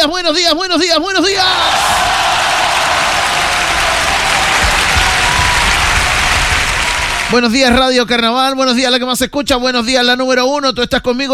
días, buenos días, buenos días, buenos días. Buenos días, Radio Carnaval. Buenos días, la que más se escucha. Buenos días, la número 1. Tú estás conmigo.